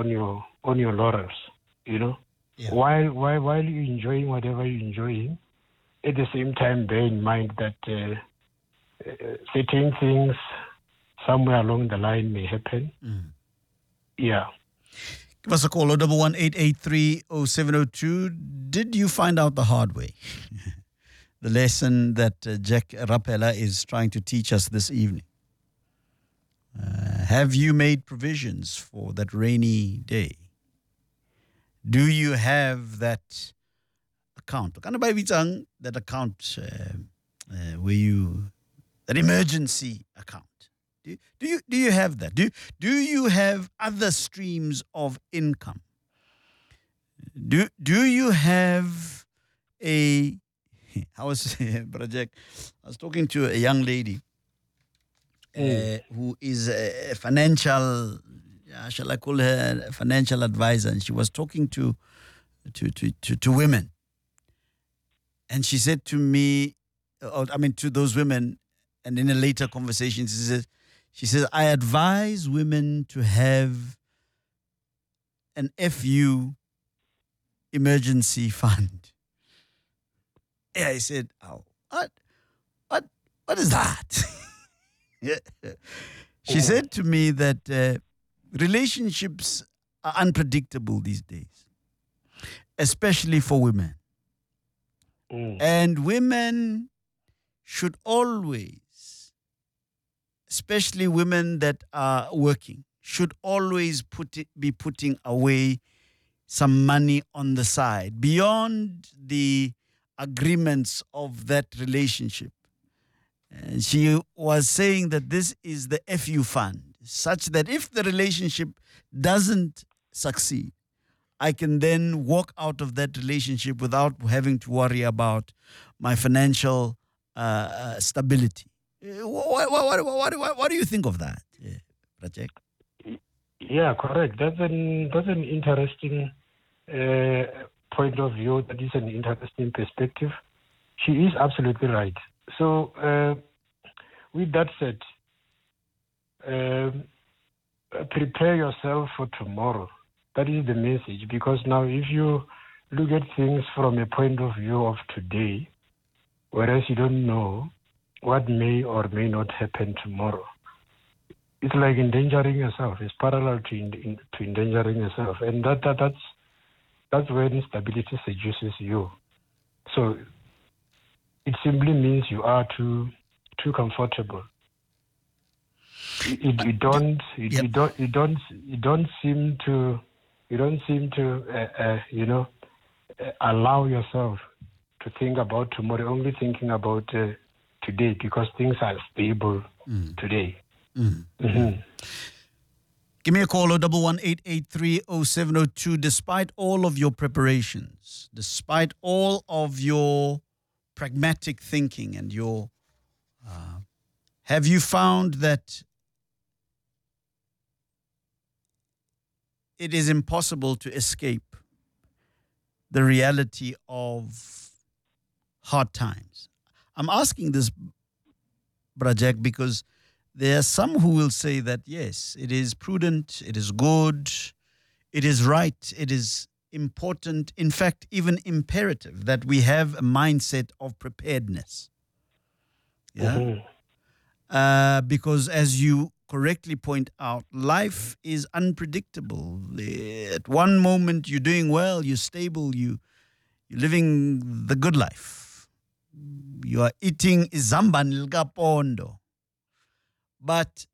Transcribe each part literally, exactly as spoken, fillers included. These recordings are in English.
on your on your laurels, you know. Yeah. While while while you're enjoying whatever you're enjoying, at the same time bear in mind that uh, uh, certain things somewhere along the line may happen. Mm. Yeah. Give us a call, oh one one eight eight three oh seven oh two. Did you find out the hard way? The lesson that uh, Jack Rapela is trying to teach us this evening. Uh, have you made provisions for that rainy day? Do you have that account? That account uh, uh, where you, that emergency account. Do, do you do you have that? Do do you have other streams of income? Do do you have a? I was project. I was talking to a young lady uh, who is a financial. Uh, shall I call her a financial advisor? And she was talking to to to to, to women, and she said to me, or, I mean, to those women, and in a later conversation, she says. She says, I advise women to have an F U emergency fund. Yeah, I said, oh, what, what, what is that? She said to me that uh, relationships are unpredictable these days, especially for women. Mm. And women should always, especially women that are working, should always put it, be putting away some money on the side beyond the agreements of that relationship. And she was saying that this is the F U fund, such that if the relationship doesn't succeed, I can then walk out of that relationship without having to worry about my financial uh, uh, stability. What, what, what, what, what do you think of that, yeah, Rajek? Yeah, correct. That's an that's an interesting uh, point of view. That is an interesting perspective. She is absolutely right. So, uh, with that said, um, prepare yourself for tomorrow. That is the message. Because now, if you look at things from a point of view of today, whereas you don't know what may or may not happen tomorrow. It's like endangering yourself. It's parallel to in, in, to endangering yourself, and that, that that's that's when stability seduces you. So it simply means you are too too comfortable. You, you don't you, Yep. you don't you don't you don't seem to you don't seem to uh, uh, you know uh, allow yourself to think about tomorrow. Only thinking about uh, today, because things are stable Mm. today. Mm. Mm-hmm. Give me a call, oh one one eight eight three oh seven oh two. Despite all of your preparations, despite all of your pragmatic thinking and your, uh, have you found that it is impossible to escape the reality of hard times? I'm asking this, Brajak, because there are some who will say that, yes, it is prudent, it is good, it is right, it is important, in fact, even imperative that we have a mindset of preparedness. Yeah? Mm-hmm. Uh, because as you correctly point out, life is unpredictable. At one moment you're doing well, you're stable, you, you're living the good life. You are eating izamba nilgapondo. But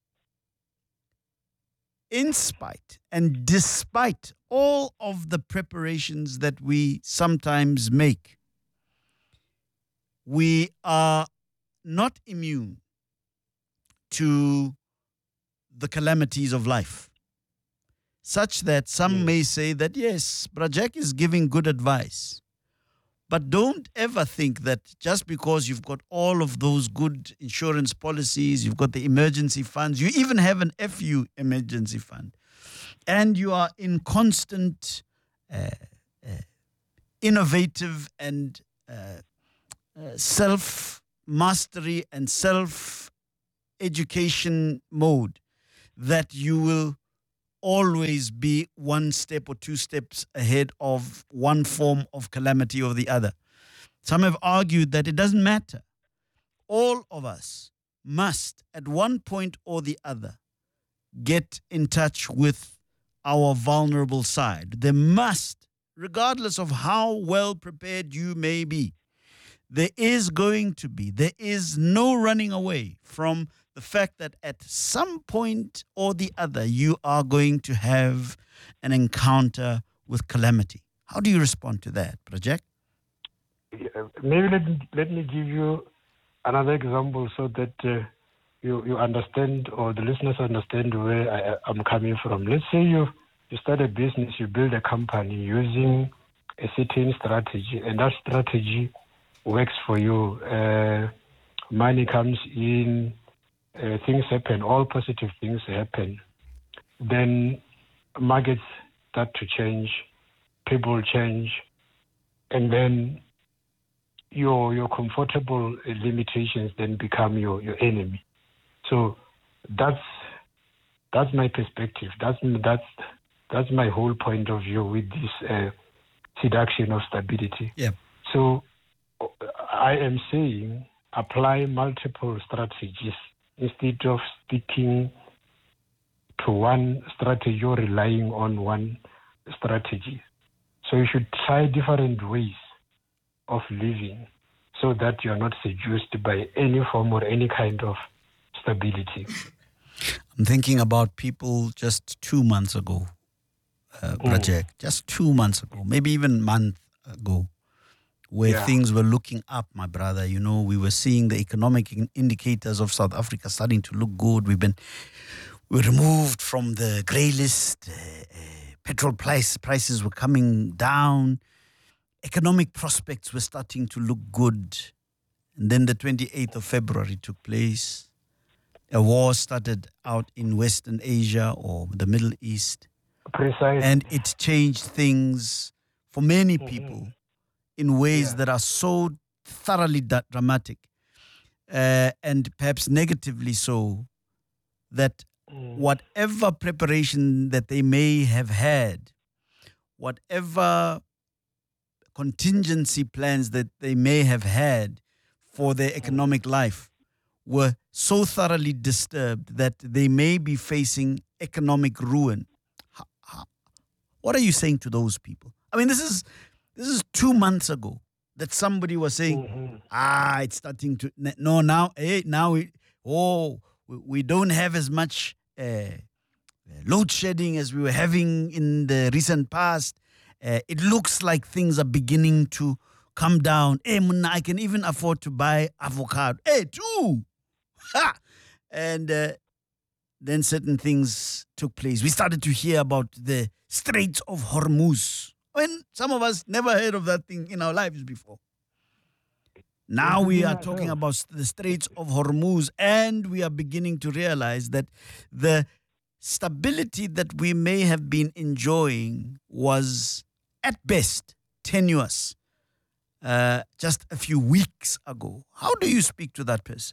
in spite and despite all of the preparations that we sometimes make, we are not immune to the calamities of life, such that some may say that, yes, Brajak is giving good advice. But don't ever think that just because you've got all of those good insurance policies, you've got the emergency funds, you even have an F U emergency fund, and you are in constant uh, uh, innovative and uh, uh, self-mastery and self-education mode, that you will always be one step or two steps ahead of one form of calamity or the other. Some have argued that it doesn't matter. All of us must, at one point or the other, get in touch with our vulnerable side. There must, regardless of how well prepared you may be, there is going to be, there is no running away from the fact that at some point or the other, you are going to have an encounter with calamity. How do you respond to that, Project? Maybe let me, let me give you another example so that uh, you, you understand, or the listeners understand where I, I'm coming from. Let's say you, you start a business, you build a company using a certain strategy, and that strategy works for you. Uh, money comes in, uh, things happen, all positive things happen. Then markets start to change, people change, and then your your comfortable limitations then become your, your enemy. So that's that's my perspective. That's that's that's my whole point of view with this uh, seduction of stability. Yeah. So I am saying apply multiple strategies instead of sticking to one strategy or relying on one strategy. So you should try different ways of living so that you are not seduced by any form or any kind of stability. I'm thinking about people just two months ago, uh, Project, mm. just two months ago, maybe even a month ago, where yeah. things were looking up, my brother. You know, we were seeing the economic indicators of South Africa starting to look good. We've been we were removed from the grey list. Uh, uh, petrol price prices were coming down. Economic prospects were starting to look good. And then the twenty-eighth of February took place. A war started out in Western Asia or the Middle East. Precisely. And it changed things for many people mm-hmm. in ways yeah. that are so thoroughly da- dramatic uh, and perhaps negatively so, that mm. whatever preparation that they may have had, whatever contingency plans that they may have had for their economic life were so thoroughly disturbed that they may be facing economic ruin. What are you saying to those people? I mean, this is this is two months ago that somebody was saying, mm-hmm. ah, it's starting to, no, now, hey, now, we, oh, we don't have as much uh, load shedding as we were having in the recent past. Uh, it looks like things are beginning to come down. Hey, Muna, I can even afford to buy avocado. Hey, two! Ha! And uh, then certain things took place. We started to hear about the Straits of Hormuz. When some of us never heard of that thing in our lives before. Now we are talking about the Straits of Hormuz, and we are beginning to realize that the stability that we may have been enjoying was at best tenuous uh, just a few weeks ago. How do you speak to that person?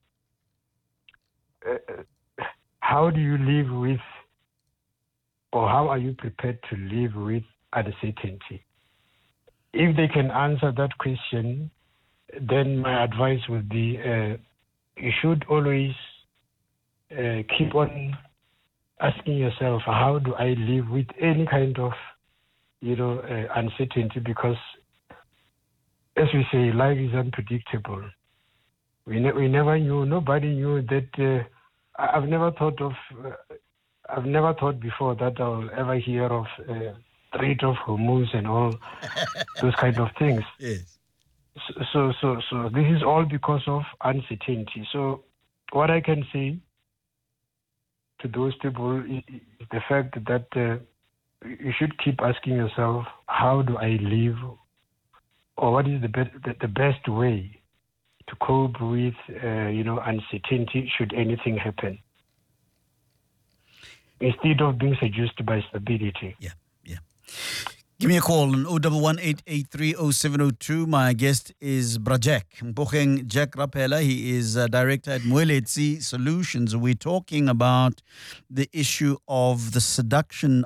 Uh, how do you live with, or how are you prepared to live with uncertainty? If they can answer that question, then my advice would be uh, you should always uh, keep on asking yourself, how do I live with any kind of, you know, uh, uncertainty? Because, as we say, life is unpredictable. We ne- we never knew, nobody knew that. Uh, I've never thought of, uh, I've never thought before that I'll ever hear of uh, Strait of Hormuz and all those kind of things. Yes. So, so, so, so this is all because of uncertainty. So, what I can say to those people is the fact that uh, you should keep asking yourself, how do I live, or what is the best the, the best way to cope with uh, you know uncertainty should anything happen, instead of being seduced by stability. Yeah, yeah. Give me a call on zero one one eight eight three zero seven zero two. My guest is Brajek Mpogeng Jack Rapela. He is a director at Moeletsi Solutions. We're talking about the issue of the seduction